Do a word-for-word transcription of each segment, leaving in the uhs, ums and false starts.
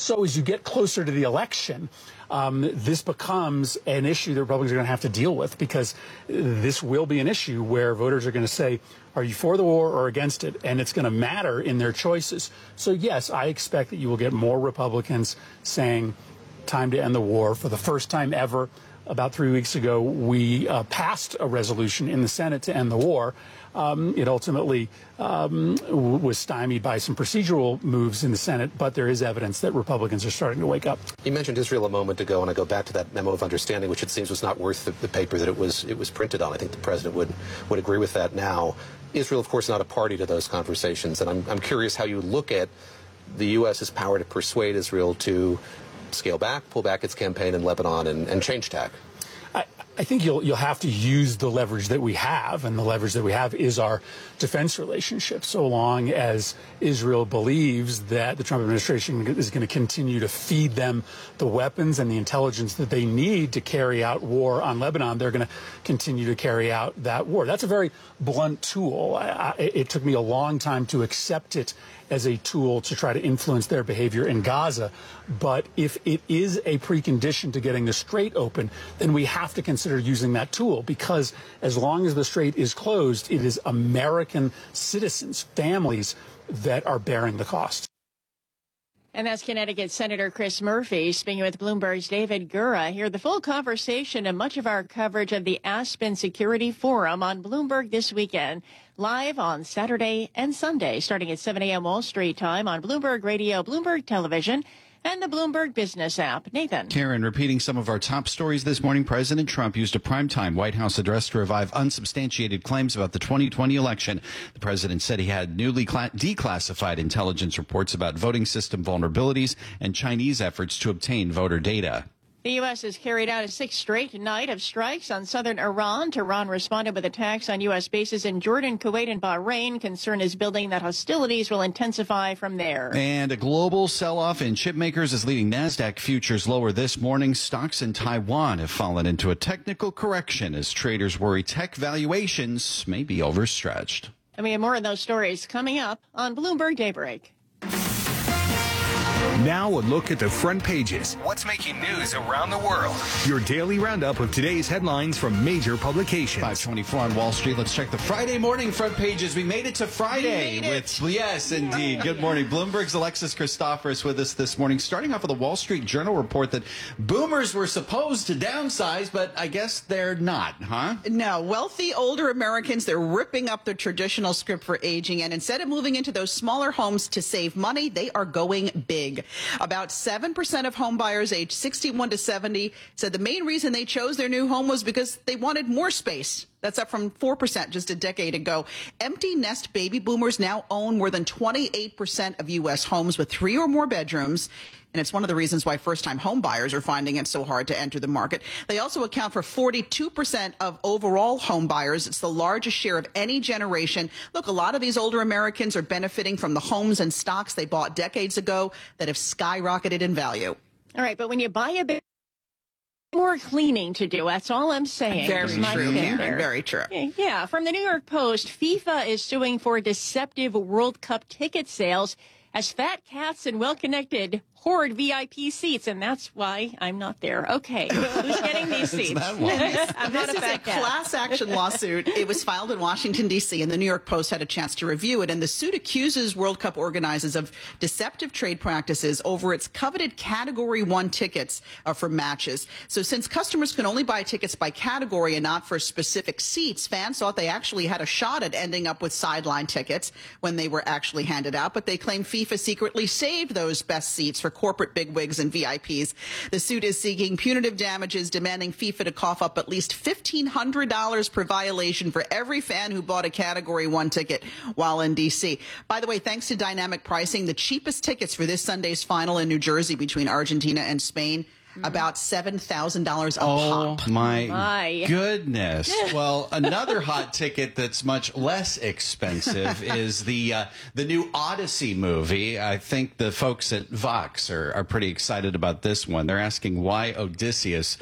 So as you get closer to the election, um, this becomes an issue that Republicans are going to have to deal with, because this will be an issue where voters are going to say, are you for the war or against it? And it's going to matter in their choices. So, yes, I expect that you will get more Republicans saying time to end the war. For the first time ever, about three weeks ago, we uh, passed a resolution in the Senate to end the war. Um, it ultimately um, was stymied by some procedural moves in the Senate, but there is evidence that Republicans are starting to wake up. You mentioned Israel a moment ago, and I go back to that memo of understanding, which it seems was not worth the, the paper that it was it was printed on. I think the president would would agree with that now. Israel, of course, not a party to those conversations, and I'm, I'm curious how you look at the U S's power to persuade Israel to scale back, pull back its campaign in Lebanon, and, and change tack. I, I think you'll you'll have to use the leverage that we have, and the leverage that we have is our defense relationship. So long as Israel believes that the Trump administration is going to continue to feed them the weapons and the intelligence that they need to carry out war on Lebanon, they're going to continue to carry out that war. That's a very blunt tool. I, I, it took me a long time to accept it as a tool to try to influence their behavior in Gaza. But if it is a precondition to getting the Strait open, then we have to consider using that tool, because as long as the Strait is closed, it is American citizens, families, that are bearing the cost. And that's Connecticut Senator Chris Murphy speaking with Bloomberg's David Gura. Hear the full conversation and much of our coverage of the Aspen Security Forum on Bloomberg this weekend, live on Saturday and Sunday, starting at seven a.m. Wall Street time on Bloomberg Radio, Bloomberg Television, and the Bloomberg Business app. Nathan. Karen, repeating some of our top stories this morning, President Trump used a primetime White House address to revive unsubstantiated claims about the twenty twenty election. The president said he had newly declassified intelligence reports about voting system vulnerabilities and Chinese efforts to obtain voter data. The U S has carried out a sixth straight night of strikes on southern Iran. Tehran responded with attacks on U S bases in Jordan, Kuwait, and Bahrain. Concern is building that hostilities will intensify from there. And a global sell-off in chip makers is leading NASDAQ futures lower this morning. Stocks in Taiwan have fallen into a technical correction as traders worry tech valuations may be overstretched. And we have more of those stories coming up on Bloomberg Daybreak. Now a look at the front pages. What's making news around the world? Your daily roundup of today's headlines from major publications. five twenty-four on Wall Street. Let's check the Friday morning front pages. We made it to Friday. We made it. With yes, indeed. Good morning. Bloomberg's Alexis Christoforous with us this morning. Starting off with a Wall Street Journal report that boomers were supposed to downsize, but I guess they're not, huh? No. Wealthy older Americans, they're ripping up the traditional script for aging, and instead of moving into those smaller homes to save money, they are going big. About seven percent of home buyers aged sixty-one to seventy said the main reason they chose their new home was because they wanted more space. That's up from four percent just a decade ago. Empty nest baby boomers now own more than twenty-eight percent of U S homes with three or more bedrooms. And it's one of the reasons why first-time home buyers are finding it so hard to enter the market. They also account for forty-two percent of overall home buyers. It's the largest share of any generation. Look, a lot of these older Americans are benefiting from the homes and stocks they bought decades ago that have skyrocketed in value. All right, but when you buy a big more cleaning to do. That's all I'm saying. Very true. Very, very true. Yeah. From the New York Post, FIFA is suing for deceptive World Cup ticket sales as fat cats and well-connected hoard V I P seats, and that's why I'm not there. Okay, who's getting these seats? I'm this not a is fat a cat. class action lawsuit. It was filed in Washington, D C, and the New York Post had a chance to review it. And the suit accuses World Cup organizers of deceptive trade practices over its coveted Category one tickets uh, for matches. So since customers can only buy tickets by category and not for specific seats, fans thought they actually had a shot at ending up with sideline tickets when they were actually handed out. But they claim FIFA secretly saved those best seats for corporate bigwigs and V I Ps. The suit is seeking punitive damages, demanding FIFA to cough up at least fifteen hundred dollars per violation for every fan who bought a Category one ticket while in D C. By the way, thanks to dynamic pricing, the cheapest tickets for this Sunday's final in New Jersey between Argentina and Spain, about seven thousand dollars a oh, pop. My, my goodness. Well, another hot ticket that's much less expensive is the uh, the new Odyssey movie. I think the folks at Vox are, are pretty excited about this one. They're asking why Odysseus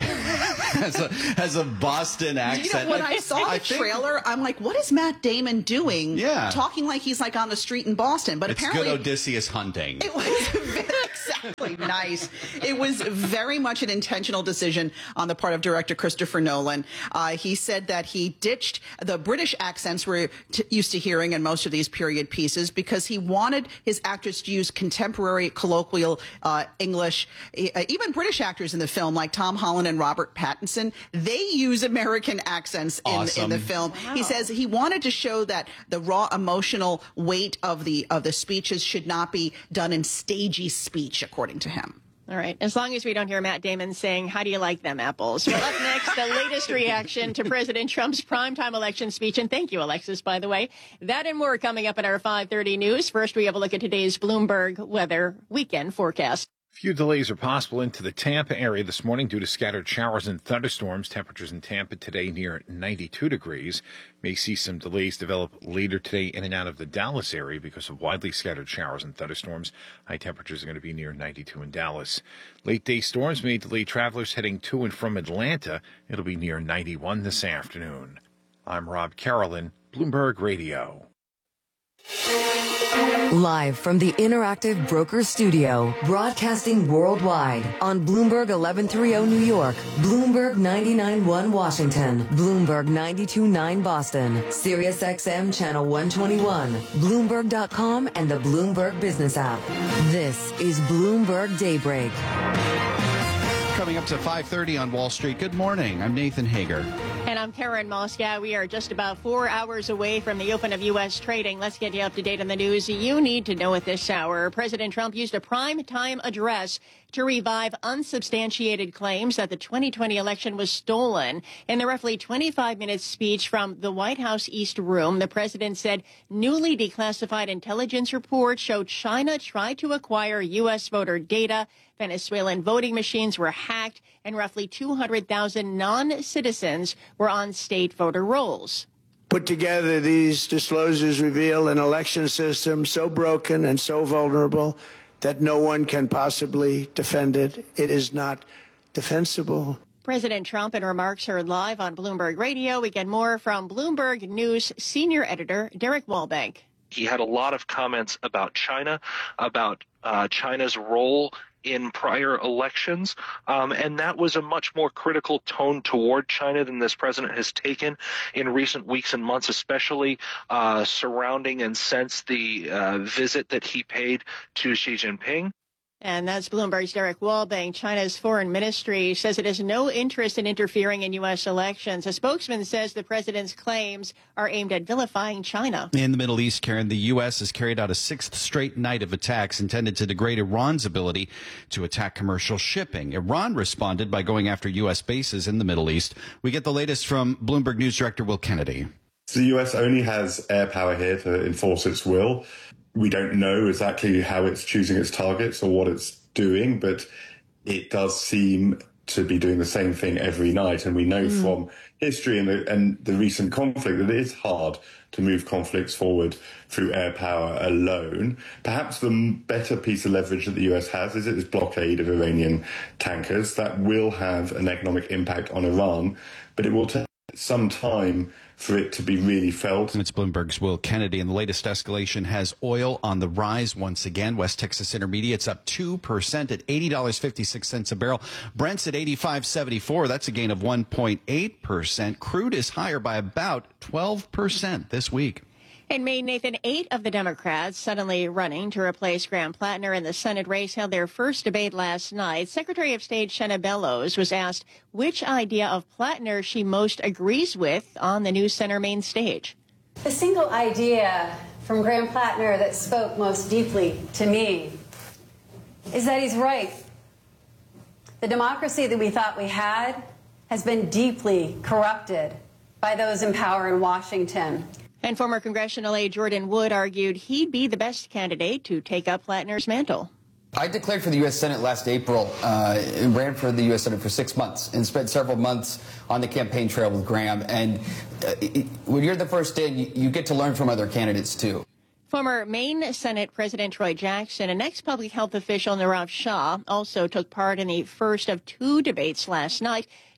has a, has a Boston accent. You know, when I saw the I think, trailer, I'm like, what is Matt Damon doing? Yeah. Talking like he's like on the street in Boston. But it's apparently good Odysseus hunting. It was very exactly. Nice. It was very much an intentional decision on the part of director Christopher Nolan. Uh, he said that he ditched the British accents we're t- used to hearing in most of these period pieces because he wanted his actors to use contemporary colloquial uh, English. Uh, even British actors in the film, like Tom Holland and Robert Pattinson, they use American accents in, Awesome. in the film. Wow. He says he wanted to show that the raw emotional weight of the of the speeches should not be done in stagey speech, according to him. All right. As long as we don't hear Matt Damon saying, how do you like them apples? Well, up next, the latest reaction to President Trump's primetime election speech. And thank you, Alexis, by the way. That and more coming up in our five thirty news. First, we have a look at today's Bloomberg weather weekend forecast. Few delays are possible into the Tampa area this morning due to scattered showers and thunderstorms. Temperatures in Tampa today near ninety-two degrees. May see some delays develop later today in and out of the Dallas area because of widely scattered showers and thunderstorms. High temperatures are going to be near ninety-two in Dallas. Late day storms may delay travelers heading to and from Atlanta. It'll be near ninety-one this afternoon. I'm Rob Carolyn, Bloomberg Radio. Live from the Interactive Brokers Studio, broadcasting worldwide on Bloomberg eleven thirty New York, Bloomberg ninety-nine point one Washington, Bloomberg ninety-two point nine Boston, Sirius X M Channel one twenty-one, Bloomberg dot com, and the Bloomberg Business app. This is Bloomberg Daybreak. Coming up to five thirty on Wall Street. Good morning. I'm Nathan Hager. And I'm Karen Moscow. We are just about four hours away from the open of U S trading. Let's get you up to date on the news you need to know at this hour. President Trump used a prime time address to revive unsubstantiated claims that the twenty twenty election was stolen. In the roughly twenty-five minute speech from the White House East Room, the president said newly declassified intelligence reports showed China tried to acquire U S voter data, Venezuelan voting machines were hacked, and roughly two hundred thousand non-citizens were on state voter rolls. Put together, these disclosures reveal an election system so broken and so vulnerable that no one can possibly defend it. It is not defensible. President Trump in remarks heard live on Bloomberg Radio. We get more from Bloomberg News senior editor Derek Wallbank. He had a lot of comments about China, about uh, China's role in prior elections, um, and that was a much more critical tone toward China than this president has taken in recent weeks and months, especially uh, surrounding and since the uh, visit that he paid to Xi Jinping. And that's Bloomberg's Derek Wallbank. China's foreign ministry says it has no interest in interfering in U S elections. A spokesman says the president's claims are aimed at vilifying China. In the Middle East, Karen, the U S has carried out a sixth straight night of attacks intended to degrade Iran's ability to attack commercial shipping. Iran responded by going after U S bases in the Middle East. We get the latest from Bloomberg News Director Will Kennedy. The U S only has air power here to enforce its will. We don't know exactly how it's choosing its targets or what it's doing, but it does seem to be doing the same thing every night. And we know mm. from history and the, and the recent conflict that it is hard to move conflicts forward through air power alone. Perhaps the better piece of leverage that the U S has is its blockade of Iranian tankers. That will have an economic impact on Iran, but it will take some time for it to be really felt. It's Bloomberg's Will Kennedy, and the latest escalation has oil on the rise once again. West Texas Intermediate's up two percent at eighty dollars and fifty-six cents a barrel. Brent's at eighty-five dollars and seventy-four cents. That's a gain of one point eight percent. Crude is higher by about twelve percent this week. In Maine, Nathan, eight of the Democrats suddenly running to replace Graham Plattner in the Senate race held their first debate last night. Secretary of State Shenna Bellows was asked which idea of Plattner she most agrees with on the new center main stage. The single idea from Graham Plattner that spoke most deeply to me is that he's right. The democracy that we thought we had has been deeply corrupted by those in power in Washington. And former congressional aide Jordan Wood argued he'd be the best candidate to take up Plattner's mantle. I declared for the U S Senate last April uh, and ran for the U S Senate for six months and spent several months on the campaign trail with Graham. And uh, it, when you're the first in, you, you get to learn from other candidates, too. Former Maine Senate President Troy Jackson and ex-public health official Nirav Shah also took part in the first of two debates last night.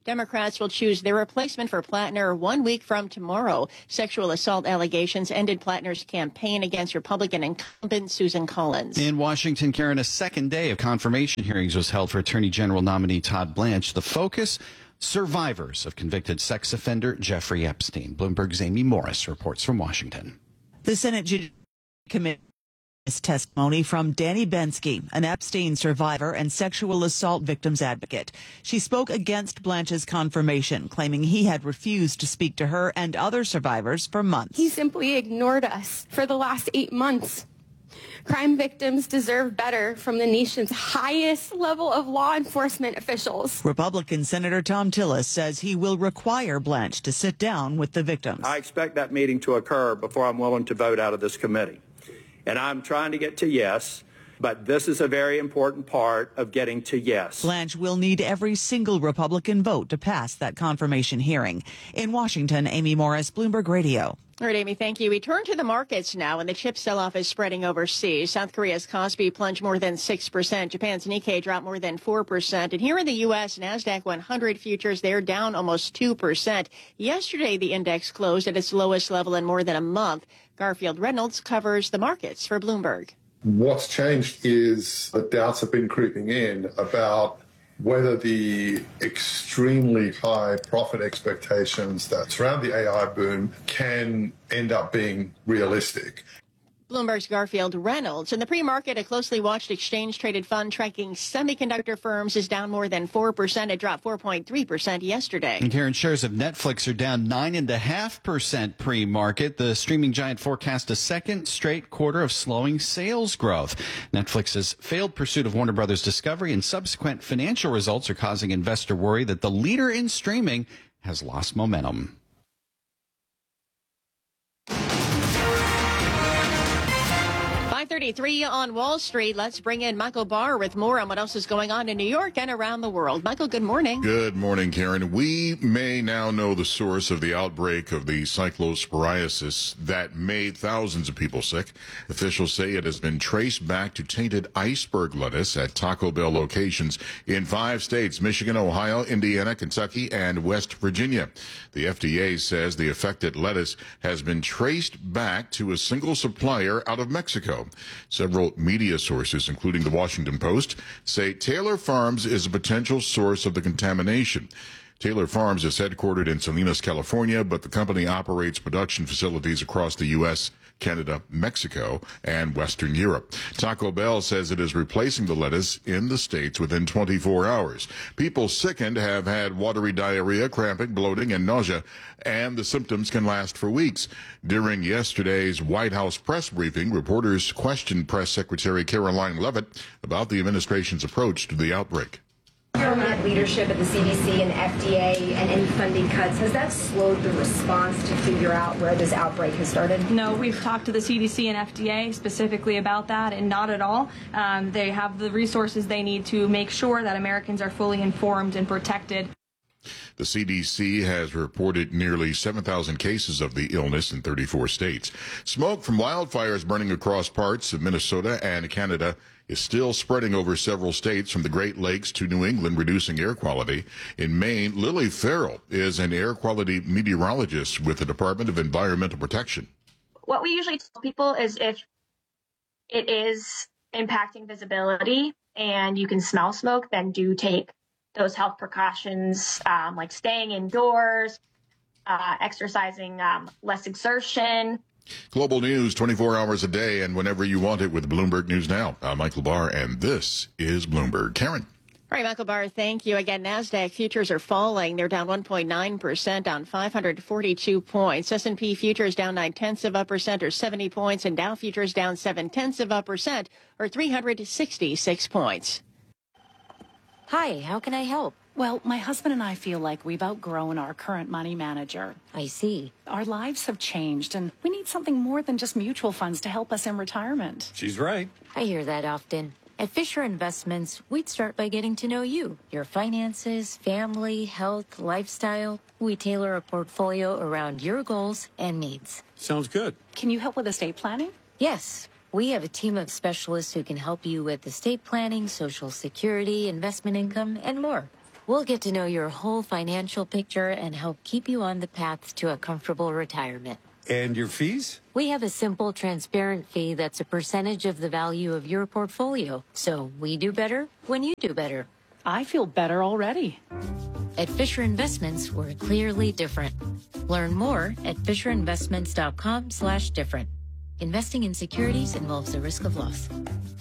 Democrats will choose their replacement for Plattner one week from tomorrow. Sexual assault allegations ended Plattner's campaign against Republican incumbent Susan Collins. In Washington, Karen, a second day of confirmation hearings was held for Attorney General nominee Todd Blanche. The focus, survivors of convicted sex offender Jeffrey Epstein. Bloomberg's Amy Morris reports from Washington. The Senate Judiciary Committee testimony from Danny Bensky, an Epstein survivor and sexual assault victims advocate. She spoke against Blanche's confirmation, claiming he had refused to speak to her and other survivors for months. He simply ignored us for the last eight months. Crime victims deserve better from the nation's highest level of law enforcement officials. Republican Senator Tom Tillis says he will require Blanche to sit down with the victims. I expect that meeting to occur before I'm willing to vote out of this committee. And I'm trying to get to yes, but this is a very important part of getting to yes. Blanche will need every single Republican vote to pass that confirmation hearing. In Washington, Amy Morris, Bloomberg Radio. All right, Amy, thank you. We turn to the markets now, and the chip sell-off is spreading overseas. South Korea's Kospi plunged more than six percent. Japan's Nikkei dropped more than four percent. And here in the U S, NASDAQ one hundred futures, they're down almost two percent. Yesterday, the index closed at its lowest level in more than a month. Garfield Reynolds covers the markets for Bloomberg. What's changed is the doubts have been creeping in about whether the extremely high profit expectations that surround the A I boom can end up being realistic. Bloomberg's Garfield Reynolds. In the pre-market, a closely watched exchange-traded fund tracking semiconductor firms is down more than four percent. It dropped four point three percent yesterday. And Karen, shares of Netflix are down nine point five percent pre-market. The streaming giant forecasts a second straight quarter of slowing sales growth. Netflix's failed pursuit of Warner Brothers Discovery and subsequent financial results are causing investor worry that the leader in streaming has lost momentum. five thirty-three on Wall Street. Let's bring in Michael Barr with more on what else is going on in New York and around the world. Michael, good morning. Good morning, Karen. We may now know the source of the outbreak of the cyclosporiasis that made thousands of people sick. Officials say it has been traced back to tainted iceberg lettuce at Taco Bell locations in five states: Michigan, Ohio, Indiana, Kentucky, and West Virginia. The F D A says the affected lettuce has been traced back to a single supplier out of Mexico. Several media sources, including the Washington Post, say Taylor Farms is a potential source of the contamination. Taylor Farms is headquartered in Salinas, California, but the company operates production facilities across the U S, Canada, Mexico, and Western Europe. Taco Bell says it is replacing the lettuce in the States within twenty-four hours. People sickened have had watery diarrhea, cramping, bloating, and nausea, and the symptoms can last for weeks. During yesterday's White House press briefing, reporters questioned Press Secretary Caroline Leavitt about the administration's approach to the outbreak. Government leadership at the C D C and F D A and any funding cuts, has that slowed the response to figure out where this outbreak has started? No, we've talked to the C D C and F D A specifically about that, and not at all. Um, they have the resources they need to make sure that Americans are fully informed and protected. The C D C has reported nearly seven thousand cases of the illness in thirty-four states. Smoke from wildfires burning across parts of Minnesota and Canada is still spreading over several states from the Great Lakes to New England, reducing air quality. In Maine, Lily Farrell is an air quality meteorologist with the Department of Environmental Protection. What we usually tell people is if it is impacting visibility and you can smell smoke, then do take those health precautions, um, like staying indoors, uh, exercising um, less exertion. Global news twenty-four hours a day and whenever you want it with Bloomberg News Now. I'm Michael Barr, and this is Bloomberg. Karen. All right, Michael Barr, thank you. Again, NASDAQ futures are falling. They're down one point nine percent, down five hundred forty-two points. S and P futures down nine-tenths of a percent, or seventy points, and Dow futures down seven-tenths of a percent, or three hundred sixty-six points. Hi, how can I help? Well, my husband and I feel like we've outgrown our current money manager. I see. Our lives have changed, and we need something more than just mutual funds to help us in retirement. She's right. I hear that often. At Fisher Investments, we'd start by getting to know you, your finances, family, health, lifestyle. We tailor a portfolio around your goals and needs. Sounds good. Can you help with estate planning? Yes. We have a team of specialists who can help you with estate planning, Social Security, investment income, and more. We'll get to know your whole financial picture and help keep you on the path to a comfortable retirement. And your fees? We have a simple, transparent fee that's a percentage of the value of your portfolio. So we do better when you do better. I feel better already. At Fisher Investments, we're clearly different. Learn more at FisherInvestments.com slash different. Investing in securities involves the risk of loss.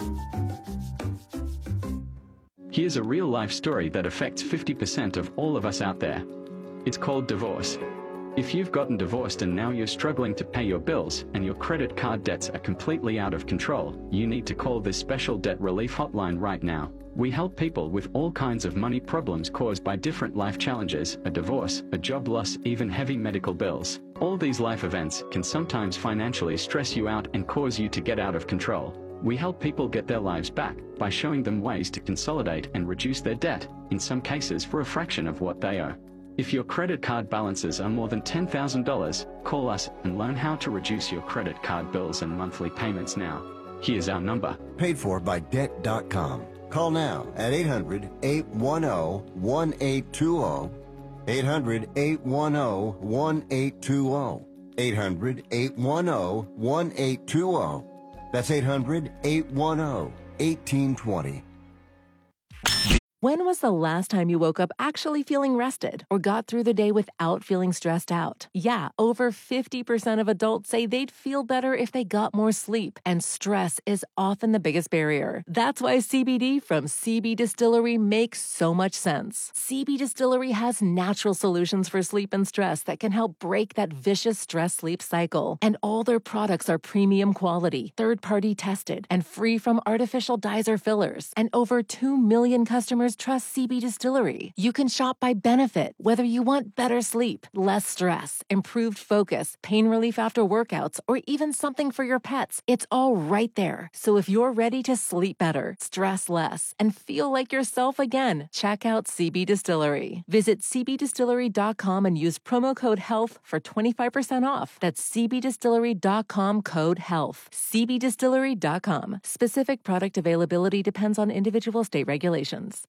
Here's a real-life story that affects fifty percent of all of us out there. It's called divorce. If you've gotten divorced and now you're struggling to pay your bills and your credit card debts are completely out of control, you need to call this special debt relief hotline right now. We help people with all kinds of money problems caused by different life challenges, a divorce, a job loss, even heavy medical bills. All these life events can sometimes financially stress you out and cause you to get out of control. We help people get their lives back by showing them ways to consolidate and reduce their debt, in some cases for a fraction of what they owe. If your credit card balances are more than ten thousand dollars, call us and learn how to reduce your credit card bills and monthly payments now. Here's our number. Paid for by debt dot com. Call now at eight hundred, eight one zero, one eight two zero, eight hundred, eight one zero, one eight two zero, eight hundred, eight one zero, one eight two zero. That's eight hundred, eight one zero, one eight two zero. When was the last time you woke up actually feeling rested or got through the day without feeling stressed out? Yeah, over fifty percent of adults say they'd feel better if they got more sleep, and stress is often the biggest barrier. That's why C B D from C B Distillery makes so much sense. C B Distillery has natural solutions for sleep and stress that can help break that vicious stress-sleep cycle. And all their products are premium quality, third-party tested, and free from artificial dyes or fillers. And over two million customers trust C B Distillery. You can shop by benefit, whether you want better sleep, less stress, improved focus, pain relief after workouts, or even something for your pets. It's all right there. So if you're ready to sleep better, stress less, and feel like yourself again, check out C B Distillery. Visit C B distillery dot com and use promo code HEALTH for twenty-five percent off. That's C B distillery dot com code HEALTH. C B distillery dot com. Specific product availability depends on individual state regulations.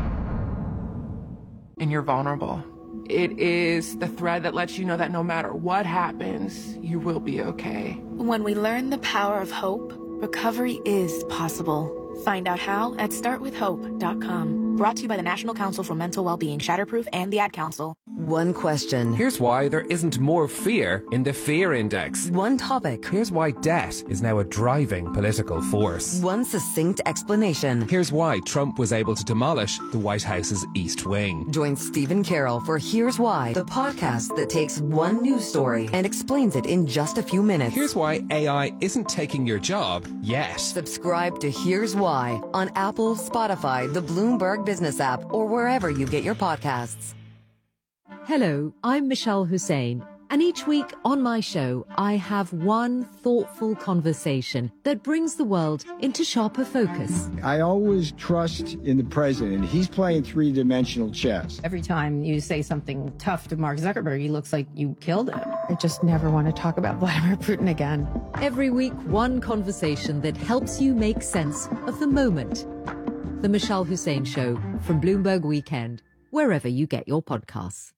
And you're vulnerable. It is the thread that lets you know that no matter what happens, you will be okay. When we learn the power of hope, recovery is possible. Find out how at start with hope dot com. Brought to you by the National Council for Mental Wellbeing, Shatterproof, and the Ad Council. One question. Here's why there isn't more fear in the fear index. One topic. Here's why debt is now a driving political force. One succinct explanation. Here's why Trump was able to demolish the White House's East Wing. Join Stephen Carroll for Here's Why, the podcast that takes one news story and explains it in just a few minutes. Here's why A I isn't taking your job yet. Subscribe to Here's Why on Apple, Spotify, the Bloomberg Business app, or wherever you get your podcasts. Hello, I'm Michelle Hussein, and each week on my show, I have one thoughtful conversation that brings the world into sharper focus. I always trust in the president. He's playing three-dimensional chess. Every time you say something tough to Mark Zuckerberg, he looks like you killed him. I just never want to talk about Vladimir Putin again. Every week, one conversation that helps you make sense of the moment. The Michelle Hussein Show from Bloomberg Weekend, wherever you get your podcasts.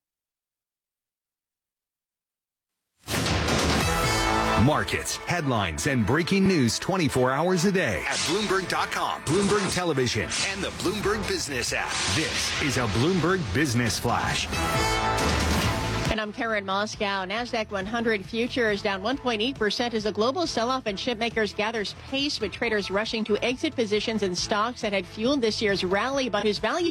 Markets, headlines, and breaking news twenty-four hours a day at Bloomberg dot com, Bloomberg Television, and the Bloomberg Business app. This is a Bloomberg Business Flash. And I'm Karen Moscow. NASDAQ one hundred futures down one point eight percent as a global sell-off in chip makers gathers pace, with traders rushing to exit positions in stocks that had fueled this year's rally, but whose value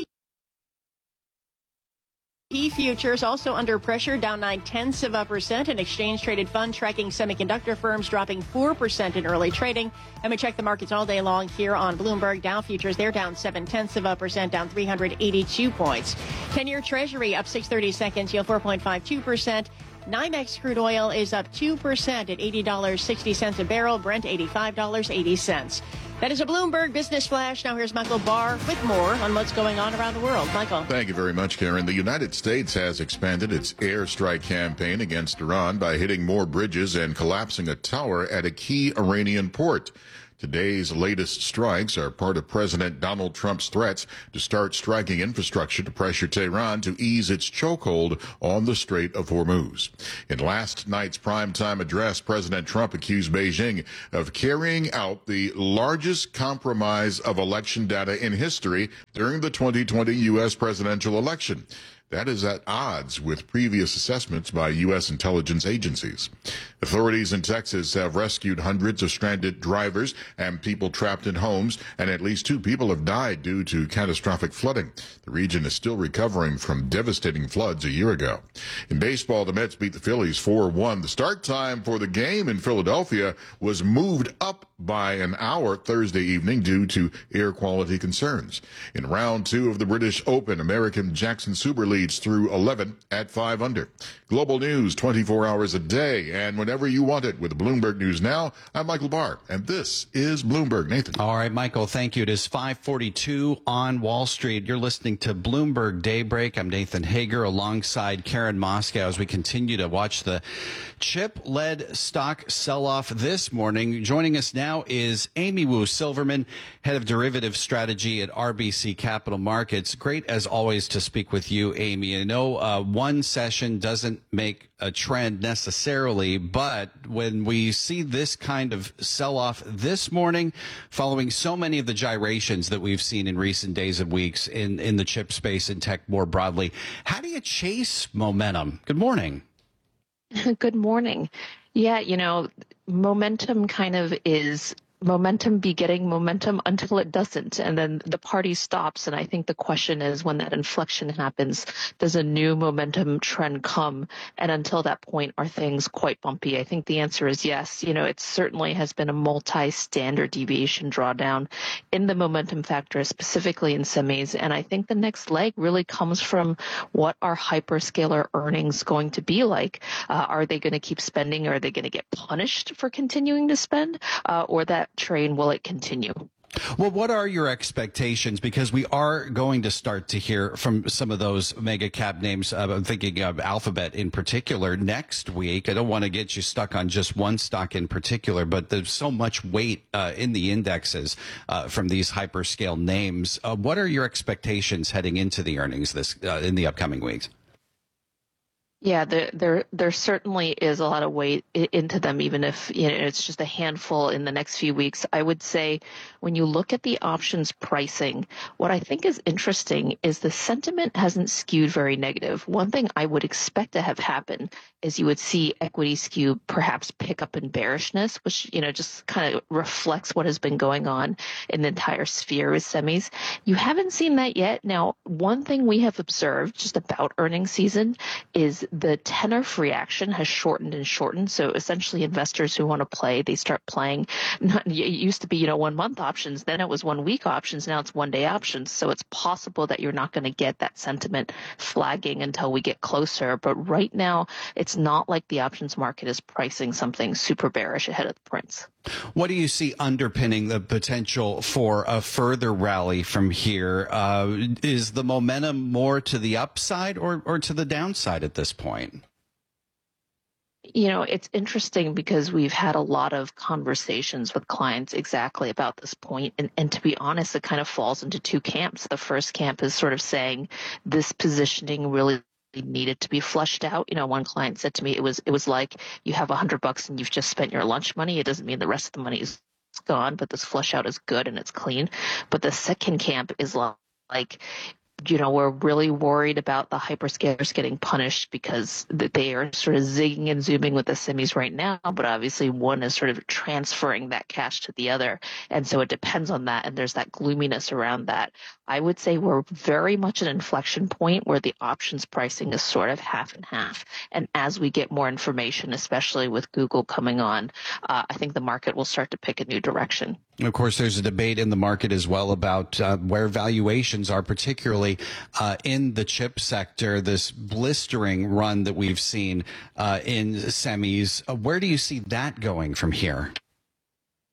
Key futures also under pressure, down nine-tenths of a percent. An exchange-traded fund tracking semiconductor firms dropping four percent in early trading. And we check the markets all day long here on Bloomberg. Dow futures, they're down seven-tenths of a percent, down three hundred eighty-two points. ten-year Treasury up six thirty-seconds, yield four point five two percent. NYMEX crude oil is up two percent at eighty dollars and sixty cents a barrel. Brent, eighty-five dollars and eighty cents. That is a Bloomberg Business Flash. Now here's Michael Barr with more on what's going on around the world. Michael. Thank you very much, Karen. The United States has expanded its airstrike campaign against Iran by hitting more bridges and collapsing a tower at a key Iranian port. Today's latest strikes are part of President Donald Trump's threats to start striking infrastructure to pressure Tehran to ease its chokehold on the Strait of Hormuz. In last night's primetime address, President Trump accused Beijing of carrying out the largest compromise of election data in history during the twenty twenty U S presidential election. That is at odds with previous assessments by U S intelligence agencies. Authorities in Texas have rescued hundreds of stranded drivers and people trapped in homes, and at least two people have died due to catastrophic flooding. The region is still recovering from devastating floods a year ago. In baseball, the Mets beat the Phillies four one. The start time for the game in Philadelphia was moved up by an hour Thursday evening due to air quality concerns. In round two of the British Open, American Jackson Suber leads through eleven at five under. Global news twenty-four hours a day and whenever you want it with Bloomberg News Now. I'm Michael Barr, and this is Bloomberg. Nathan. All right, Michael, thank you. It is five forty-two on Wall Street. You're listening to Bloomberg Daybreak. I'm Nathan Hager alongside Karen Moscow as we continue to watch the chip-led stock sell-off this morning. Joining us now is Amy Wu Silverman, head of derivative strategy at R B C Capital Markets. Great, as always, to speak with you, Amy. I know uh, one session doesn't make a trend necessarily, but when we see this kind of sell-off this morning, following so many of the gyrations that we've seen in recent days and weeks in, in the chip space and tech more broadly, how do you chase momentum? Good morning. Good morning. Yeah, you know, momentum kind of is momentum begetting momentum until it doesn't, and then the party stops. And I think the question is, when that inflection happens, does a new momentum trend come? And until that point, are things quite bumpy? I think the answer is yes. You know, it certainly has been a multi-standard deviation drawdown in the momentum factor, specifically in semis. And I think the next leg really comes from what are hyperscaler earnings going to be like? Uh, are they going to keep spending? Or are they going to get punished for continuing to spend? Uh, or that train, will it continue? Well, what are your expectations? Because we are going to start to hear from some of those mega cap names. Uh, I'm thinking of Alphabet in particular next week. I don't want to get you stuck on just one stock in particular, but there's so much weight uh, in the indexes uh, from these hyperscale names. Uh, what are your expectations heading into the earnings this uh, in the upcoming weeks? Yeah, there, there, there certainly is a lot of weight into them, even if you know it's just a handful in the next few weeks. I would say when you look at the options pricing, what I think is interesting is the sentiment hasn't skewed very negative. One thing I would expect to have happen is you would see equity skew perhaps pick up in bearishness, which you know just kind of reflects what has been going on in the entire sphere with semis. You haven't seen that yet. Now, one thing we have observed just about earnings season is the tenor reaction has shortened and shortened. So essentially investors who want to play, they start playing. Not, it used to be, you know, one month options. Then it was one week options. Now it's one day options. So it's possible that you're not going to get that sentiment flagging until we get closer. But right now, it's not like the options market is pricing something super bearish ahead of the prints. What do you see underpinning the potential for a further rally from here? Uh, is the momentum more to the upside or, or to the downside at this point? You know, it's interesting because we've had a lot of conversations with clients exactly about this point. And, and to be honest, it kind of falls into two camps. The first camp is sort of saying this positioning really needed to be flushed out. You know, one client said to me, it was it was like you have a hundred bucks and you've just spent your lunch money. It doesn't mean the rest of the money is gone, but this flush out is good and it's clean. But the second camp is like, you know, we're really worried about the hyperscalers getting punished because they are sort of zigging and zooming with the semis right now, but obviously one is sort of transferring that cash to the other. And so it depends on that. And there's that gloominess around that. I would say we're very much an inflection point where the options pricing is sort of half and half. And as we get more information, especially with Google coming on, uh, I think the market will start to pick a new direction. Of course, there's a debate in the market as well about uh, where valuations are, particularly uh, in the chip sector, this blistering run that we've seen uh, in semis. Uh, where do you see that going from here?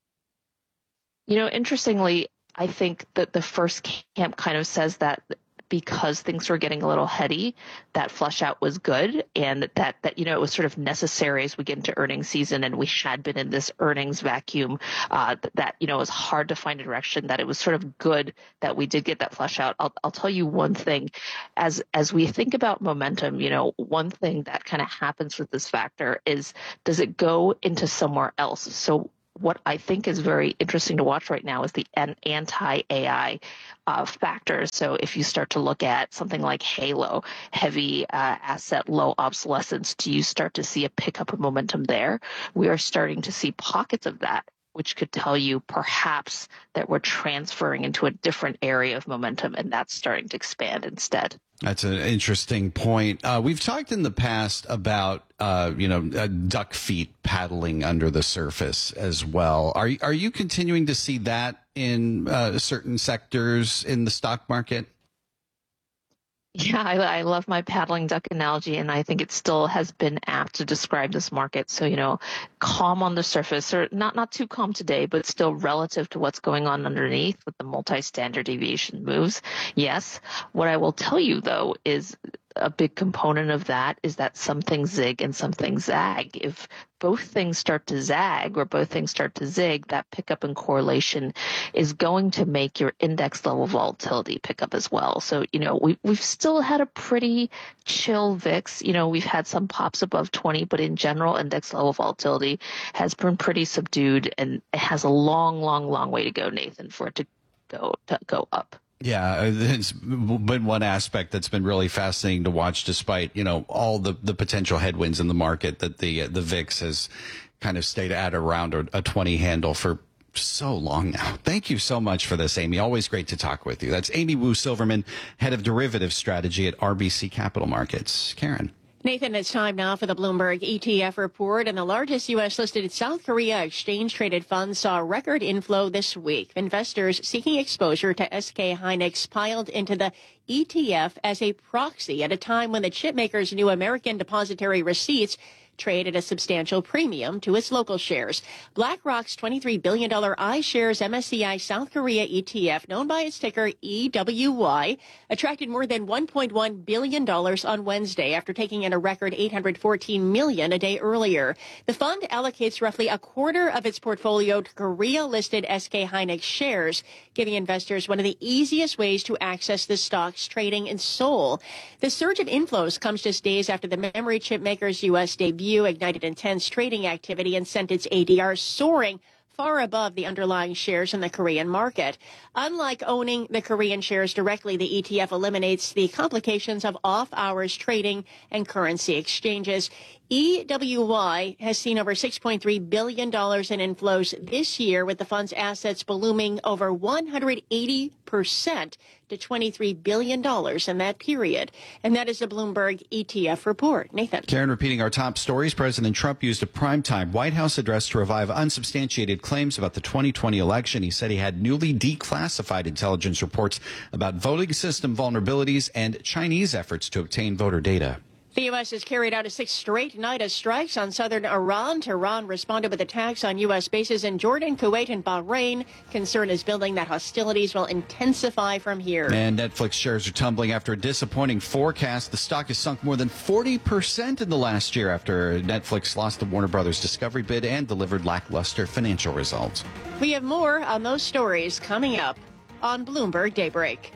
You know, interestingly, I think that the first camp kind of says that because things were getting a little heady, that flush out was good, and that, that, you know, it was sort of necessary as we get into earnings season, and we had been in this earnings vacuum, uh, that, that, you know, it was hard to find a direction, that it was sort of good that we did get that flush out. I'll, I'll tell you one thing, as, as we think about momentum, you know, one thing that kind of happens with this factor is, does it go into somewhere else? So what I think is very interesting to watch right now is the anti-A I uh, factors. So if you start to look at something like Halo, heavy uh, asset, low obsolescence, do you start to see a pickup of momentum there? We are starting to see pockets of that, which could tell you perhaps that we're transferring into a different area of momentum, and that's starting to expand instead. That's an interesting point. Uh, we've talked in the past about, uh, you know, uh, duck feet paddling under the surface as well. Are, are you continuing to see that in uh, certain sectors in the stock market? Yeah, I, I love my paddling duck analogy, and I think it still has been apt to describe this market. So, you know, calm on the surface, or not not too calm today, but still relative to what's going on underneath with the multi-standard deviation moves. Yes. What I will tell you, though, is a big component of that is that some things zig and some things zag. If both things start to zag or both things start to zig, that pickup in correlation is going to make your index level volatility pick up as well. So, you know, we, we've still had a pretty chill V I X. You know, we've had some pops above twenty, but in general, index level volatility has been pretty subdued, and it has a long, long, long way to go, Nathan, for it to go to go up. Yeah, it's been one aspect that's been really fascinating to watch, despite, you know, all the, the potential headwinds in the market, that the the V I X has kind of stayed at around a, a twenty handle for so long now. Thank you so much for this, Amy. Always great to talk with you. That's Amy Wu Silverman, head of derivative strategy at R B C Capital Markets. Karen. Nathan, it's time now for the Bloomberg E T F report, and the largest U S-listed South Korea exchange-traded fund saw record inflow this week. Investors seeking exposure to S K Hynix piled into the E T F as a proxy at a time when the chipmaker's new American depository receipts trade at a substantial premium to its local shares. BlackRock's twenty-three billion dollars iShares M S C I South Korea E T F, known by its ticker E W Y, attracted more than one point one billion dollars on Wednesday after taking in a record eight hundred fourteen million dollars a day earlier. The fund allocates roughly a quarter of its portfolio to Korea-listed S K Hynix shares, giving investors one of the easiest ways to access the stock's trading in Seoul. The surge of inflows comes just days after the memory chip maker's U S debut ignited intense trading activity and sent its A D R soaring far above the underlying shares in the Korean market. Unlike owning the Korean shares directly, the E T F eliminates the complications of off-hours trading and currency exchanges. E W Y has seen over six point three billion dollars in inflows this year, with the fund's assets ballooning over one hundred eighty percent to twenty-three billion dollars in that period. And that is the Bloomberg E T F report. Nathan. Karen, repeating our top stories, President Trump used a primetime White House address to revive unsubstantiated claims about the twenty twenty election. He said he had newly declassified intelligence reports about voting system vulnerabilities and Chinese efforts to obtain voter data. The U S has carried out a sixth straight night of strikes on southern Iran. Tehran responded with attacks on U S bases in Jordan, Kuwait, and Bahrain. Concern is building that hostilities will intensify from here. And Netflix shares are tumbling after a disappointing forecast. The stock has sunk more than forty percent in the last year after Netflix lost the Warner Brothers Discovery bid and delivered lackluster financial results. We have more on those stories coming up on Bloomberg Daybreak.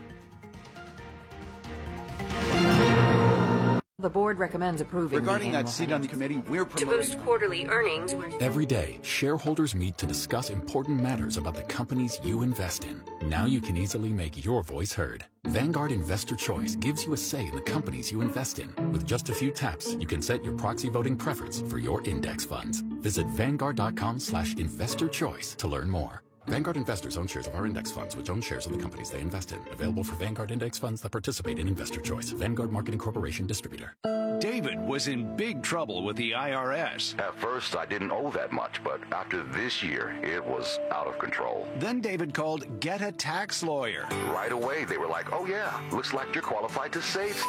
The board recommends approving regarding that seat on the committee. We're to boost quarterly earnings. Every day, shareholders meet to discuss important matters about the companies you invest in. Now you can easily make your voice heard. Vanguard Investor Choice gives you a say in the companies you invest in. With just a few taps, you can set your proxy voting preference for your index funds. Visit Vanguard.com slash investor choice to learn more. Vanguard investors own shares of our index funds, which own shares of the companies they invest in. Available for Vanguard index funds that participate in Investor Choice. Vanguard Marketing Corporation distributor. David was in big trouble with the I R S. At first, I didn't owe that much, but after this year, it was out of control. Then David called Get a Tax Lawyer. Right away, they were like, oh yeah, looks like you're qualified to save.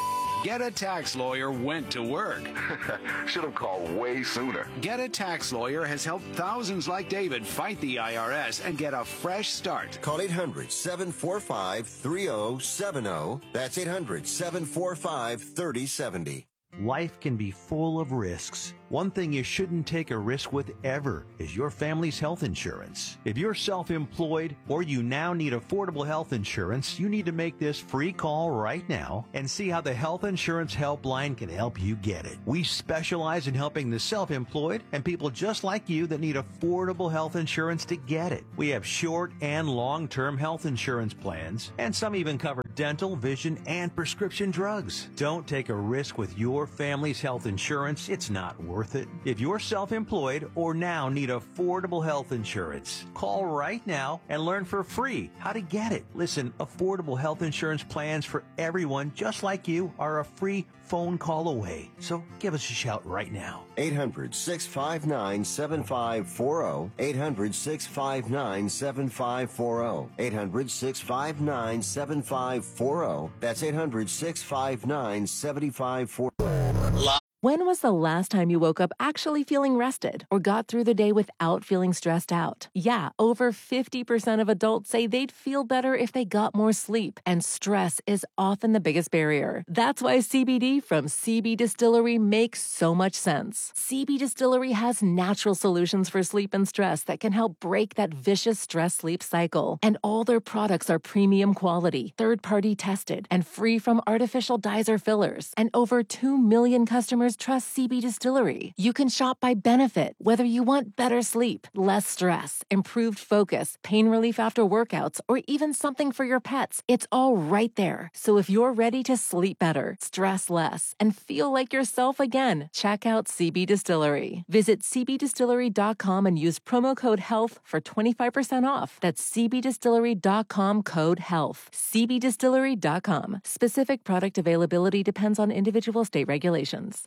Get a Tax Lawyer went to work. Should have called way sooner. Get a Tax Lawyer has helped thousands like David fight the I R S and get a fresh start. Call eight hundred, seven four five, three oh seven oh. That's eight hundred, seven four five, three oh seven oh. Life can be full of risks. One thing you shouldn't take a risk with ever is your family's health insurance. If you're self-employed or you now need affordable health insurance, you need to make this free call right now and see how the Health Insurance Helpline can help you get it. We specialize in helping the self-employed and people just like you that need affordable health insurance to get it. We have short and long-term health insurance plans, and some even cover dental, vision, and prescription drugs. Don't take a risk with your family's health insurance. It's not worth it. If you're self-employed or now need affordable health insurance, call right now and learn for free how to get it. Listen, affordable health insurance plans for everyone just like you are a free phone call away. So give us a shout right now. eight hundred, six five nine, seven five four oh. eight hundred, six five nine, seven five four oh. eight hundred, six five nine, seven five four oh. That's eight hundred, six five nine, seven five four oh. When was the last time you woke up actually feeling rested or got through the day without feeling stressed out? Yeah, over fifty percent of adults say they'd feel better if they got more sleep, and stress is often the biggest barrier. That's why C B D from C B Distillery makes so much sense. C B Distillery has natural solutions for sleep and stress that can help break that vicious stress-sleep cycle. And all their products are premium quality, third-party tested, and free from artificial dyes or fillers. And over two million customers trust C B Distillery. You can shop by benefit, whether you want better sleep, less stress, improved focus, pain relief after workouts, or even something for your pets. It's all right there. So if you're ready to sleep better, stress less, and feel like yourself again, check out C B Distillery. Visit c b distillery dot com and use promo code HEALTH for twenty-five percent off. That's c b distillery dot com code HEALTH. c b distillery dot com. Specific product availability depends on individual state regulations.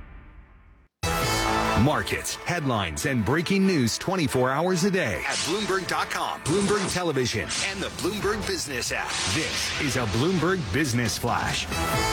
Markets, headlines, and breaking news twenty-four hours a day at Bloomberg dot com, Bloomberg Television, and the Bloomberg Business app. This is a Bloomberg Business Flash.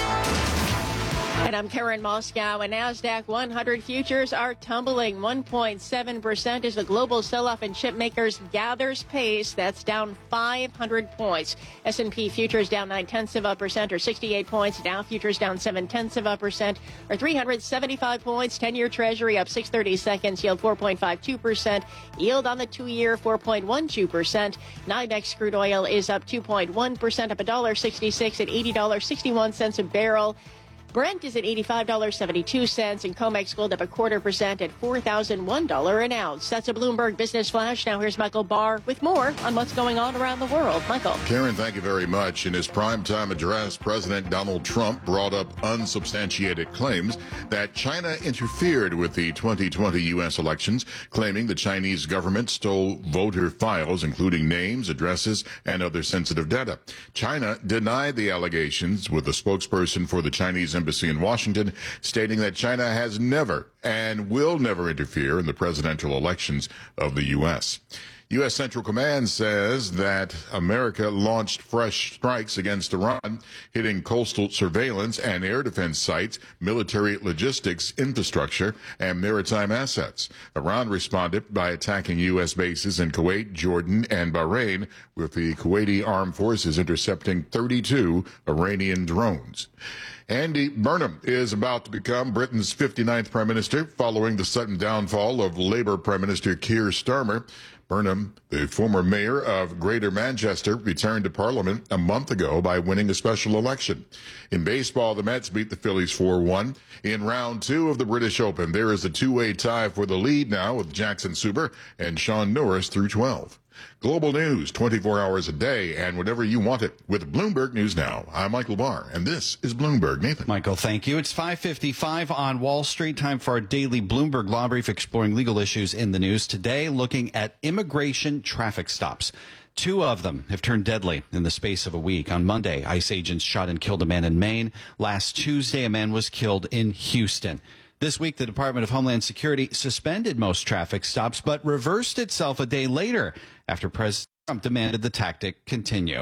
And I'm Karen Moscow, and NASDAQ one hundred futures are tumbling one point seven percent as the global sell-off in chip makers gathers pace. That's down five hundred points. S and P futures down nine-tenths of a percent, or sixty-eight points. Dow futures down seven-tenths of a percent, or three hundred seventy-five points. ten-year Treasury up six thirty-seconds, yield four point five two percent. Yield on the two-year four point one two percent. NYMEX crude oil is up two point one percent, up one dollar sixty-six at eighty dollars and sixty-one cents a barrel. Brent is at eighty-five dollars and seventy-two cents, and COMEX gold up a quarter percent at four thousand one dollars an ounce. That's a Bloomberg Business Flash. Now here's Michael Barr with more on what's going on around the world. Michael. Karen, thank you very much. In his primetime address, President Donald Trump brought up unsubstantiated claims that China interfered with the twenty twenty U S elections, claiming the Chinese government stole voter files, including names, addresses, and other sensitive data. China denied the allegations, with a spokesperson for the Chinese embassy in Washington stating that China has never and will never interfere in the presidential elections of the U S. U S. Central Command says that America launched fresh strikes against Iran, hitting coastal surveillance and air defense sites, military logistics infrastructure, and maritime assets. Iran responded by attacking U S bases in Kuwait, Jordan, and Bahrain, with the Kuwaiti armed forces intercepting thirty-two Iranian drones. Andy Burnham is about to become Britain's fifty-ninth Prime Minister following the sudden downfall of Labour Prime Minister Keir Starmer. Burnham, the former mayor of Greater Manchester, returned to Parliament a month ago by winning a special election. In baseball, the Mets beat the Phillies four one. In round two of the British Open, there is a two-way tie for the lead now with Jackson Suber and Sean Norris through twelve. Global news twenty-four hours a day and whenever you want it with Bloomberg News Now. I'm Michael Barr, and this is Bloomberg. Nathan. Michael, thank you. It's five fifty-five on Wall Street. Time for our daily Bloomberg Law Brief, exploring legal issues in the news. Today, looking at immigration traffic stops. Two of them have turned deadly in the space of a week. On Monday, ICE agents shot and killed a man in Maine. Last Tuesday, a man was killed in Houston. This week, the Department of Homeland Security suspended most traffic stops, but reversed itself a day later after President Trump demanded the tactic continue.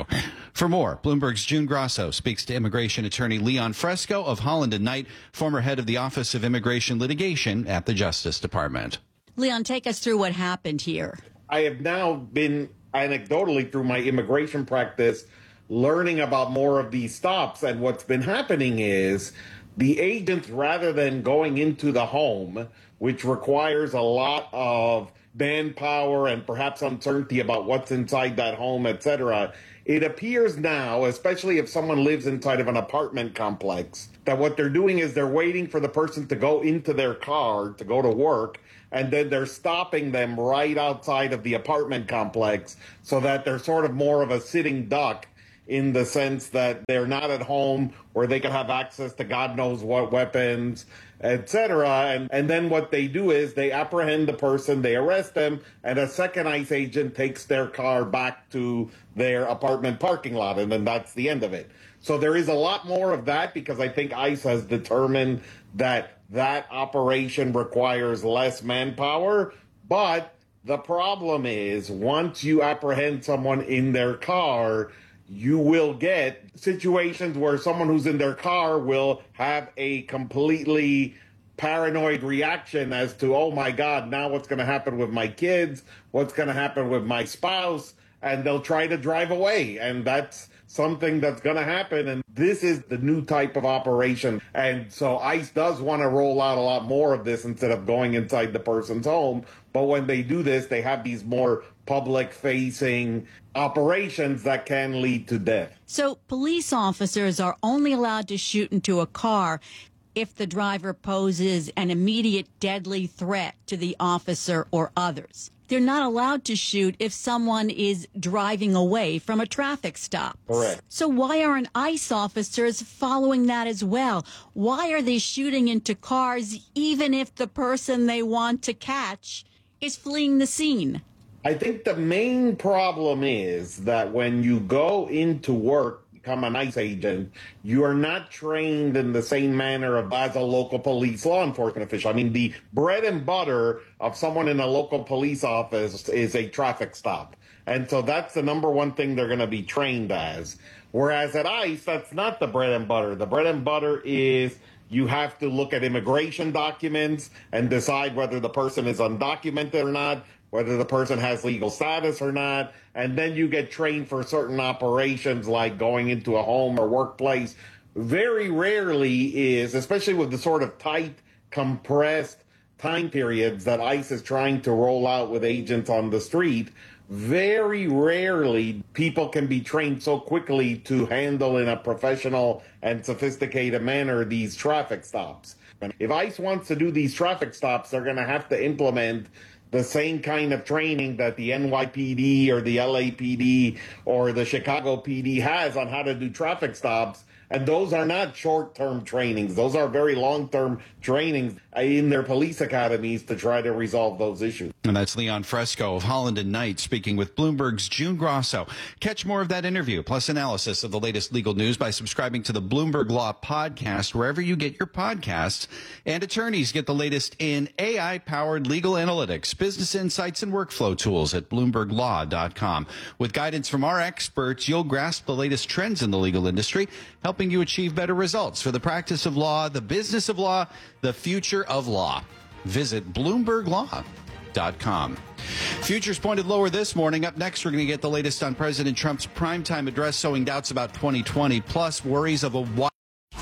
For more, Bloomberg's June Grosso speaks to immigration attorney Leon Fresco of Holland and Knight, former head of the Office of Immigration Litigation at the Justice Department. Leon, take us through what happened here. I have now been anecdotally through my immigration practice learning about more of these stops. And what's been happening is the agents, rather than going into the home, which requires a lot of manpower and perhaps uncertainty about what's inside that home, et cetera, it appears now, especially if someone lives inside of an apartment complex, that what they're doing is they're waiting for the person to go into their car to go to work, and then they're stopping them right outside of the apartment complex so that they're sort of more of a sitting duck in the sense that they're not at home where they can have access to God knows what weapons, et cetera. And, and then what they do is they apprehend the person, they arrest them, and a second ICE agent takes their car back to their apartment parking lot, and then that's the end of it. So there is a lot more of that because I think ICE has determined that that operation requires less manpower. But the problem is once you apprehend someone in their car, you will get situations where someone who's in their car will have a completely paranoid reaction as to, oh my God, now what's going to happen with my kids? What's going to happen with my spouse? And they'll try to drive away. And that's something that's going to happen. And this is the new type of operation. And so ICE does want to roll out a lot more of this instead of going inside the person's home. But when they do this, they have these more public-facing operations that can lead to death. So police officers are only allowed to shoot into a car if the driver poses an immediate deadly threat to the officer or others. They're not allowed to shoot if someone is driving away from a traffic stop. Correct. So why aren't ICE officers following that as well? Why are they shooting into cars even if the person they want to catch is fleeing the scene? I think the main problem is that when you go into work, become an ICE agent, you are not trained in the same manner of, as a local police law enforcement official. I mean, the bread and butter of someone in a local police office is a traffic stop. And so that's the number one thing they're going to be trained as. Whereas at ICE, that's not the bread and butter. The bread and butter is you have to look at immigration documents and decide whether the person is undocumented or not, whether the person has legal status or not, and then you get trained for certain operations like going into a home or workplace. Very rarely is, especially with the sort of tight, compressed time periods that ICE is trying to roll out with agents on the street, very rarely people can be trained so quickly to handle in a professional and sophisticated manner these traffic stops. If ICE wants to do these traffic stops, they're going to have to implement the same kind of training that the N Y P D or the L A P D or the Chicago P D has on how to do traffic stops. And those are not short-term trainings. Those are very long-term trainings in their police academies to try to resolve those issues. And that's Leon Fresco of Holland and Knight speaking with Bloomberg's June Grosso. Catch more of that interview, plus analysis of the latest legal news by subscribing to the Bloomberg Law Podcast, wherever you get your podcasts. And attorneys get the latest in A I-powered legal analytics, business insights, and workflow tools at bloomberg law dot com. With guidance from our experts, you'll grasp the latest trends in the legal industry, helping you achieve better results for the practice of law, the business of law, the future of law. Visit bloomberg law dot com. Futures pointed lower this morning. Up next, we're going to get the latest on President Trump's primetime address, sowing doubts about twenty twenty, plus worries of a wide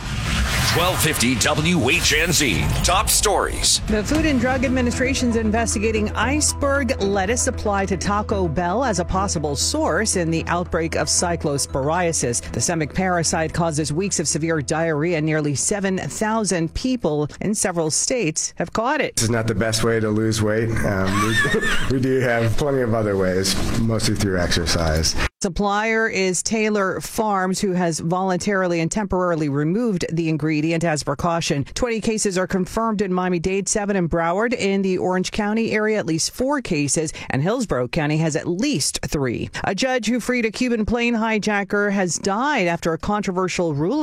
twelve fifty W H N Z. Top stories. The Food and Drug Administration is investigating iceberg lettuce supplied to Taco Bell as a possible source in the outbreak of cyclosporiasis. The semic parasite causes weeks of severe diarrhea. Nearly seven thousand people in several states have caught it. This is not the best way to lose weight. Um, we, we do have plenty of other ways, mostly through exercise. Supplier is Taylor Farms, who has voluntarily and temporarily removed the ingredient as precaution. twenty cases are confirmed in Miami-Dade, seven in Broward. In the Orange County area, at least four cases, and Hillsborough County has at least three. A judge who freed a Cuban plane hijacker has died after a controversial ruling.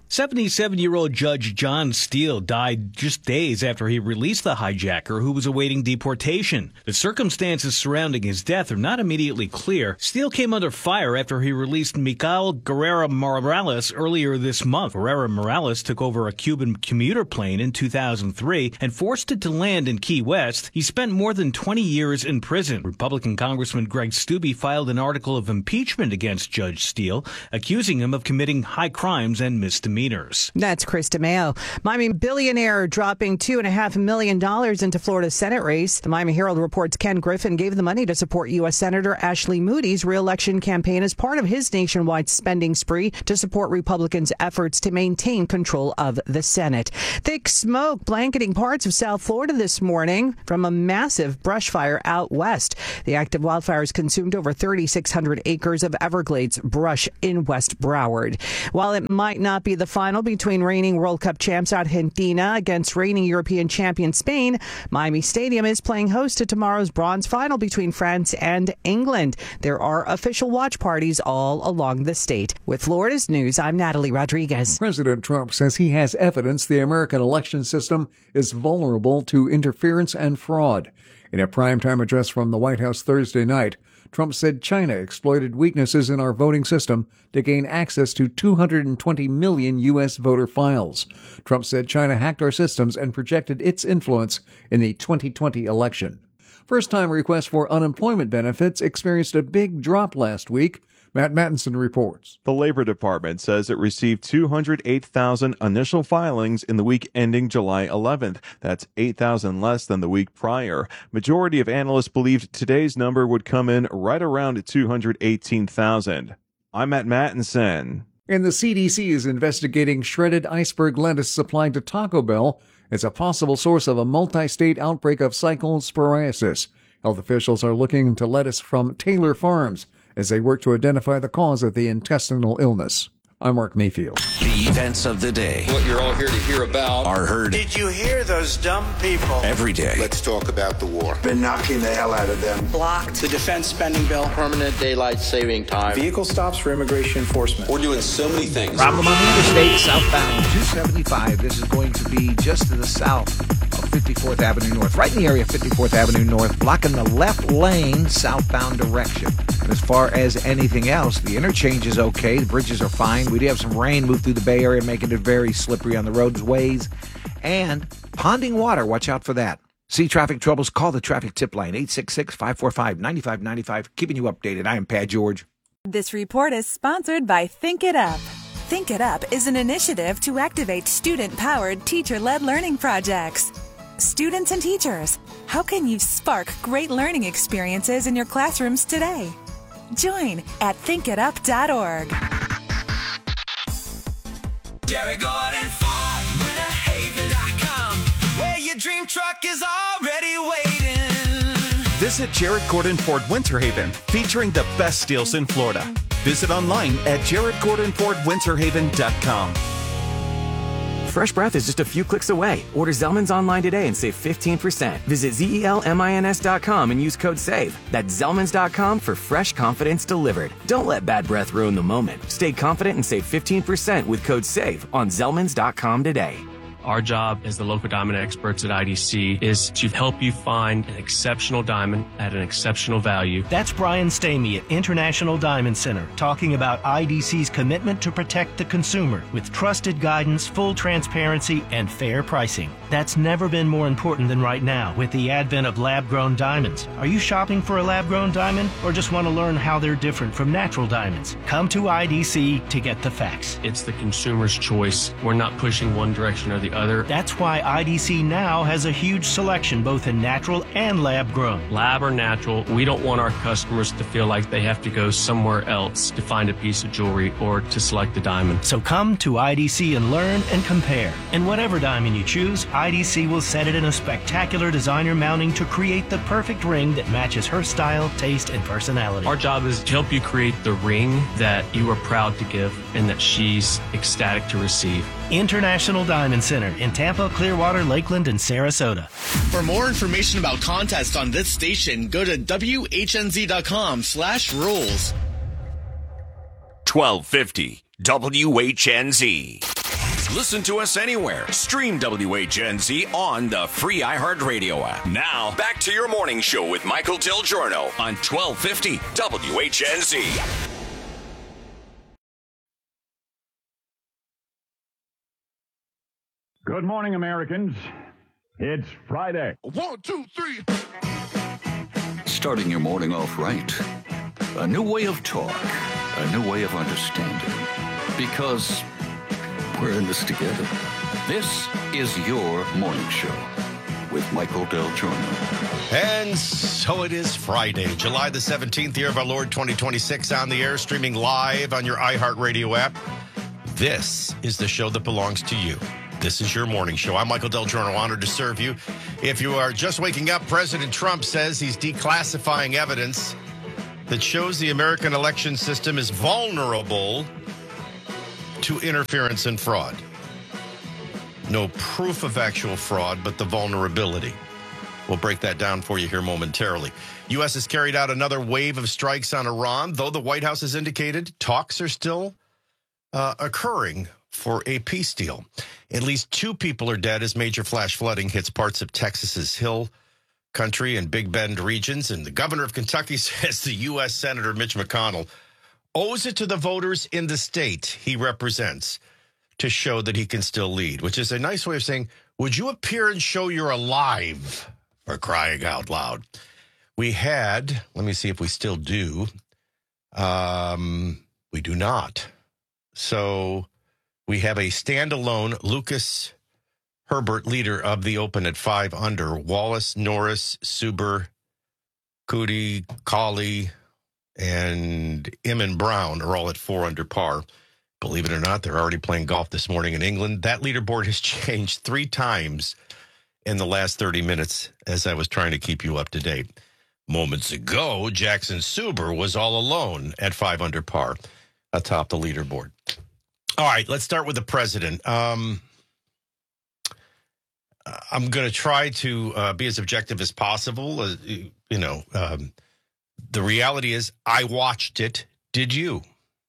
seventy-seven-year-old Judge John Steele died just days after he released the hijacker who was awaiting deportation. The circumstances surrounding his death are not immediately clear. Steele came under fire after he released Miguel Guerrero Morales earlier this month. Guerrero Morales took over a Cuban commuter plane in two thousand three and forced it to land in Key West. He spent more than twenty years in prison. Republican Congressman Greg Steube filed an article of impeachment against Judge Steele, accusing him of committing high crimes and misdemeanors. That's Chris DeMeo. Miami billionaire dropping two point five million dollars into Florida's Senate race. The Miami Herald reports Ken Griffin gave the money to support U S. Senator Ashley Moody's re-election campaign as part of his nationwide spending spree to support Republicans' efforts to maintain control of the Senate. Thick smoke blanketing parts of South Florida this morning from a massive brush fire out west. The active wildfires consumed over three thousand six hundred acres of Everglades brush in West Broward. While it might not be the final between reigning World Cup champs Argentina against reigning European champion Spain, Miami Stadium is playing host to tomorrow's bronze final between France and England. There are official watch parties all along the state. With Florida's news, I'm Natalie Rodriguez. President Trump says he has evidence the American election system is vulnerable to interference and fraud. In a primetime address from the White House Thursday night, Trump said China exploited weaknesses in our voting system to gain access to two hundred twenty million U S voter files. Trump said China hacked our systems and projected its influence in the twenty twenty election. First-time requests for unemployment benefits experienced a big drop last week. Matt Mattinson reports. The Labor Department says it received two hundred eight thousand initial filings in the week ending July eleventh. That's eight thousand less than the week prior. Majority of analysts believed today's number would come in right around two hundred eighteen thousand. I'm Matt Mattinson. And the C D C is investigating shredded iceberg lettuce supplied to Taco Bell as a possible source of a multi-state outbreak of cyclosporiasis. Health officials are looking into lettuce from Taylor Farms as they work to identify the cause of the intestinal illness. I'm Mark Mayfield. The events of the day. What you're all here to hear about are heard. Did you hear those dumb people? Every day. Let's talk about the war. Been knocking the hell out of them. Blocked. The defense spending bill. Permanent daylight saving time. Vehicle stops for immigration enforcement. We're doing so many things. Problem on the interstate southbound two seventy-five. This is going to be just to the south of fifty-fourth Avenue North. Right in the area of fifty-fourth Avenue North, blocking the left lane southbound direction. And as far as anything else, the interchange is okay. The bridges are fine. We do have some rain move through the Bay Area, making it very slippery on the roadways. And ponding water, watch out for that. See traffic troubles, call the traffic tip line, eight six six, five four five, nine five nine five. Keeping you updated. I am Pat George. This report is sponsored by Think It Up. Think It Up is an initiative to activate student-powered, teacher-led learning projects. Students and teachers, how can you spark great learning experiences in your classrooms today? Join at think it up dot org. Jerry Gordon Ford, winter haven dot com, where your dream truck is already waiting. Visit Jared Gordon Ford Winter Haven, featuring the best deals in Florida. Visit online at jared gordon ford winter haven dot com. Fresh breath is just a few clicks away. Order Zellman's online today and save fifteen percent. Visit zelmins dot com and use code SAVE. That's zellmans dot com for fresh confidence delivered. Don't let bad breath ruin the moment. Stay confident and save fifteen percent with code SAVE on zellmans dot com today. Our job as the local diamond experts at I D C is to help you find an exceptional diamond at an exceptional value. That's Brian Stamey at International Diamond Center talking about I D C's commitment to protect the consumer with trusted guidance, full transparency, and fair pricing. That's never been more important than right now with the advent of lab-grown diamonds. Are you shopping for a lab-grown diamond or just want to learn how they're different from natural diamonds? Come to I D C to get the facts. It's the consumer's choice. We're not pushing one direction or the other. That's why I D C now has a huge selection both in natural and lab-grown. Lab or natural, we don't want our customers to feel like they have to go somewhere else to find a piece of jewelry or to select a diamond. So come to I D C and learn and compare. And whatever diamond you choose, I D C will set it in a spectacular designer mounting to create the perfect ring that matches her style, taste, and personality. Our job is to help you create the ring that you are proud to give and that she's ecstatic to receive. International Diamond Center in Tampa, Clearwater, Lakeland, and Sarasota. For more information about contests on this station, go to W H N Z dot com slash rules. twelve fifty W H N Z. Listen to us anywhere. Stream W H N Z on the free iHeartRadio app. Now, back to your morning show with Michael Del Giorno on twelve fifty W H N Z. Good morning, Americans. It's Friday. One, two, three. Starting your morning off right. A new way of talk. A new way of understanding. Because we're in this together. This is your morning show with Michael Del Giorno. And so it is Friday, July the seventeenth, year of our Lord twenty twenty-six, on the air, streaming live on your iHeartRadio app. This is the show that belongs to you. This is your morning show. I'm Michael Del Giorno, honored to serve you. If you are just waking up, President Trump says he's declassifying evidence that shows the American election system is vulnerable to interference and fraud. No proof of actual fraud, but the vulnerability. We'll break that down for you here momentarily. U S has carried out another wave of strikes on Iran, though the White House has indicated talks are still uh, occurring for a peace deal. At least two people are dead as major flash flooding hits parts of Texas's Hill Country and Big Bend regions. And the governor of Kentucky says the U S Senator Mitch McConnell owes it to the voters in the state he represents to show that he can still lead, which is a nice way of saying, would you appear and show you're alive, for crying out loud? We had, let me see if we still do. Um, we do not. So we have a standalone Lucas Herbert, leader of the Open at five under. Wallace, Norris, Suber, Cootie, Colley, and Eamon Brown are all at four under par. Believe it or not, they're already playing golf this morning in England. That leaderboard has changed three times in the last thirty minutes as I was trying to keep you up to date. Moments ago, Jackson Suber was all alone at five under par atop the leaderboard. All right, let's start with the president. Um, I'm going to try to uh, be as objective as possible. Uh, you know, um, the reality is I watched it. Did you?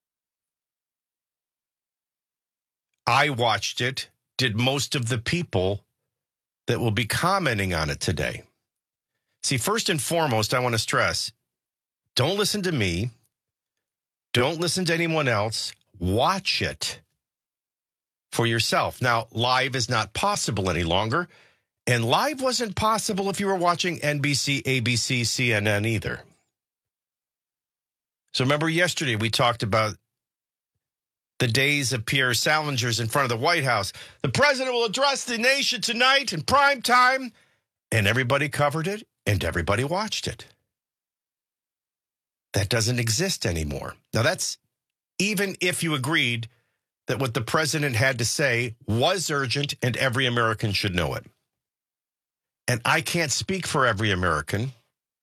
I watched it. Did most of the people that will be commenting on it today? See, first and foremost, I want to stress, don't listen to me. Don't listen to anyone else. Watch it for yourself. Now, live is not possible any longer, and live wasn't possible if you were watching N B C, A B C, C N N either. So remember yesterday we talked about the days of Pierre Salinger's in front of the White House. The president will address the nation tonight in prime time, and everybody covered it, and everybody watched it. That doesn't exist anymore. Now, that's even if you agreed that what the president had to say was urgent and every American should know it. And I can't speak for every American.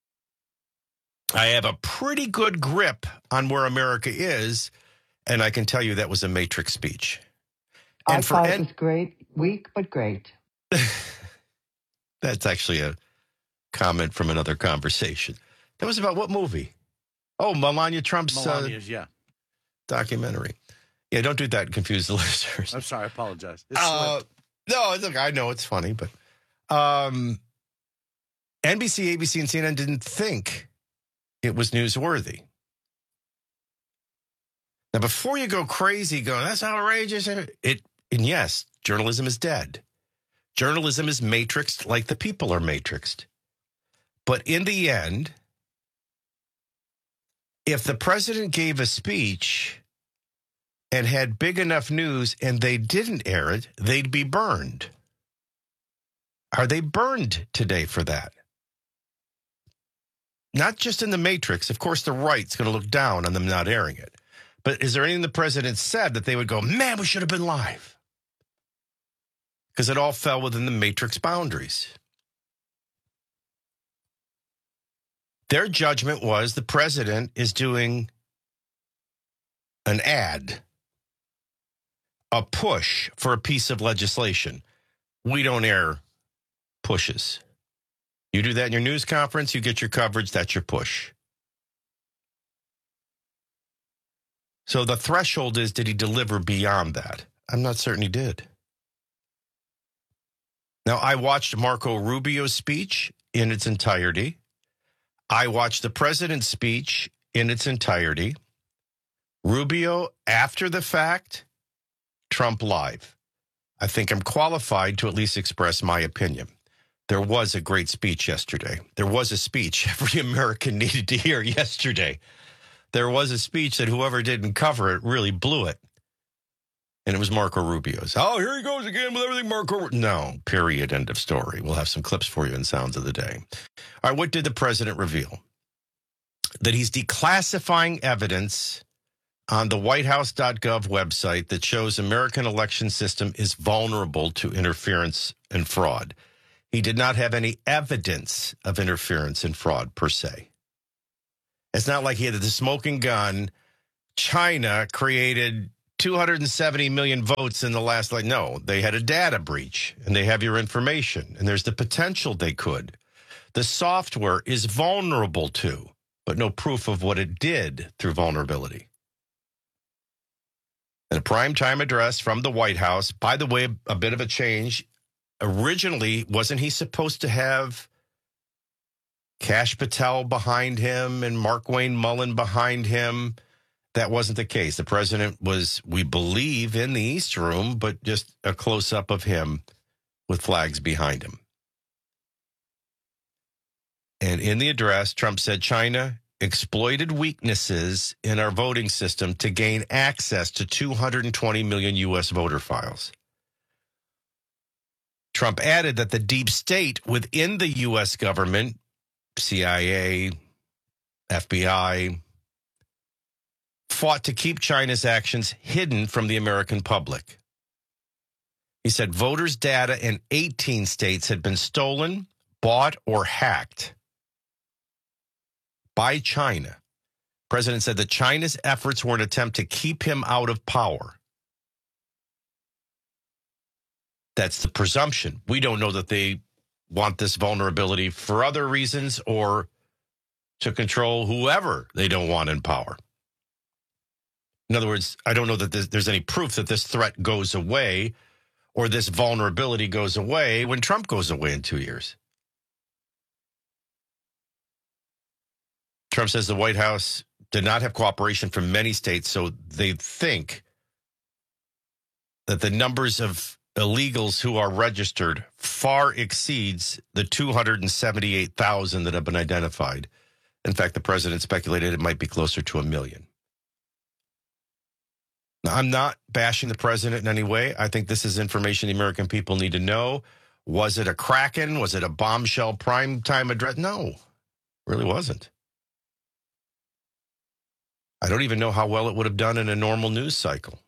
I have a pretty good grip on where America is, and I can tell you that was a Matrix speech. And I for thought Ed- it was great, weak, but great. That's actually a comment from another conversation. That was about what movie? Oh, Melania Trump's Melania's, uh, yeah. documentary. Yeah, don't do that and confuse the listeners. I'm sorry, I apologize. It's Uh, no, it's okay. I know it's funny, but um, N B C, A B C, and C N N didn't think it was newsworthy. Now, before you go crazy going, that's outrageous, it, and yes, journalism is dead. Journalism is matrixed like the people are matrixed. But in the end, if the president gave a speech and had big enough news and they didn't air it, they'd be burned. Are they burned today for that? Not just in the Matrix. Of course, the right's going to look down on them not airing it. But is there anything the president said that they would go, man, we should have been live? Because it all fell within the Matrix boundaries. Their judgment was the president is doing an ad, a push for a piece of legislation. We don't air pushes. You do that in your news conference, you get your coverage, that's your push. So the threshold is, did he deliver beyond that? I'm not certain he did. Now, I watched Marco Rubio's speech in its entirety. I watched the president's speech in its entirety. Rubio, after the fact, Trump live. I think I'm qualified to at least express my opinion. There was a great speech yesterday. There was a speech every American needed to hear yesterday. There was a speech that whoever didn't cover it really blew it. And it was Marco Rubio's. Oh, here he goes again with everything Marco. No, period, end of story. We'll have some clips for you in Sounds of the Day. All right, what did the president reveal? That he's declassifying evidence on the white house dot gov website that shows American election system is vulnerable to interference and fraud. He did not have any evidence of interference and fraud per se. It's not like he had the smoking gun. China created two hundred seventy million votes in the last, like, no, they had a data breach and they have your information and there's the potential they could. The software is vulnerable to, but no proof of what it did through vulnerability. In a primetime address from the White House, by the way, a bit of a change. Originally, wasn't he supposed to have Kash Patel behind him and Markwayne Mullin behind him? That wasn't the case. The president was, we believe, in the East Room, but just a close-up of him with flags behind him. And in the address, Trump said China exploited weaknesses in our voting system to gain access to two hundred twenty million U S voter files. Trump added that the deep state within the U S government, C I A, F B I, fought to keep China's actions hidden from the American public. He said voters' data in eighteen states had been stolen, bought, or hacked by China. The president said that China's efforts were an attempt to keep him out of power. That's the presumption. We don't know that they want this vulnerability for other reasons or to control whoever they don't want in power. In other words, I don't know that there's any proof that this threat goes away or this vulnerability goes away when Trump goes away in two years. Trump says the White House did not have cooperation from many states, so they think that the numbers of illegals who are registered far exceeds the two hundred seventy-eight thousand that have been identified. In fact, the president speculated it might be closer to a million. Now, I'm not bashing the president in any way. I think this is information the American people need to know. Was it a Kraken? Was it a bombshell primetime address? No, really wasn't. I don't even know how well it would have done in a normal news cycle.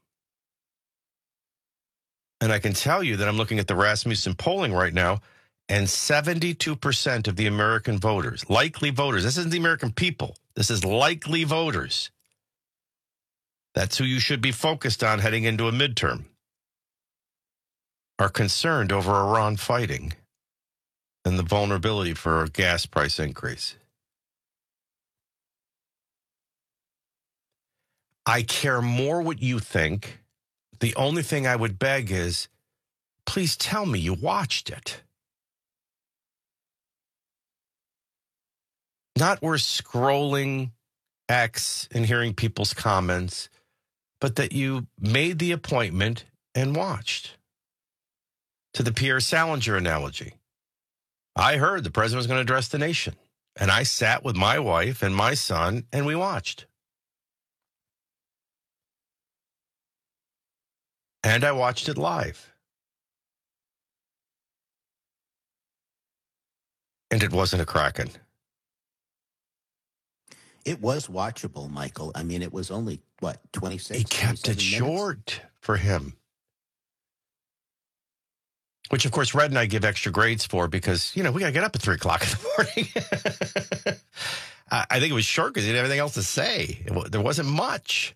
And I can tell you that I'm looking at the Rasmussen polling right now, and seventy-two percent of the American voters, likely voters, this isn't the American people, this is likely voters. That's who you should be focused on heading into a midterm, are concerned over Iran fighting and the vulnerability for a gas price increase. I care more what you think. The only thing I would beg is, please tell me you watched it. Not we're scrolling X and hearing people's comments, but that you made the appointment and watched. To the Pierre Salinger analogy, I heard the president was going to address the nation, and I sat with my wife and my son, and we watched. And I watched it live. And it wasn't a Kraken. It was watchable, Michael. I mean, it was only, what, twenty-six? He kept it short for him. Which, of course, Red and I give extra grades for because, you know, we got to get up at three o'clock in the morning. I think it was short because he didn't have anything else to say. It, there wasn't much.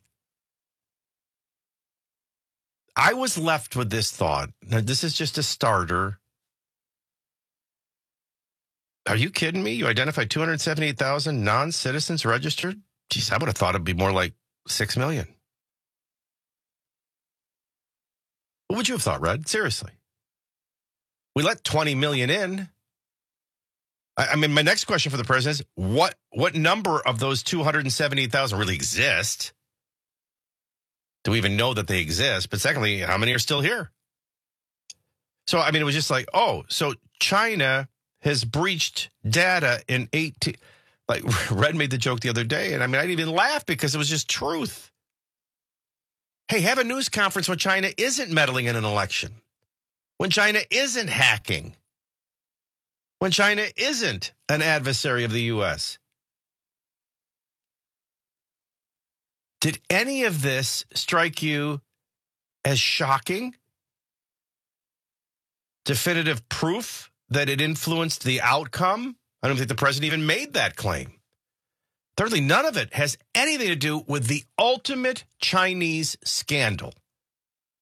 I was left with this thought. Now, this is just a starter. Are you kidding me? You identified two hundred seventy-eight thousand non-citizens registered? Geez, I would have thought it'd be more like six million. What would you have thought, Red? Seriously. We let twenty million in. I, I mean, my next question for the president is, what, what number of those two hundred seventy thousand really exist? Do we even know that they exist? But secondly, how many are still here? So, I mean, it was just like, oh, so China has breached data in eighteen. Like, Red made the joke the other day, and I mean, I didn't even laugh because it was just truth. Hey, have a news conference when China isn't meddling in an election, when China isn't hacking, when China isn't an adversary of the U S. Did any of this strike you as shocking? Definitive proof that it influenced the outcome? I don't think the president even made that claim. Thirdly, none of it has anything to do with the ultimate Chinese scandal.